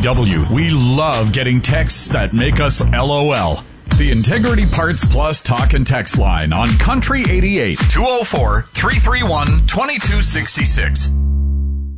KBW. We love getting texts that make us LOL. The Integrity Parts Plus talk and text line on Country 88, 204-331-2266.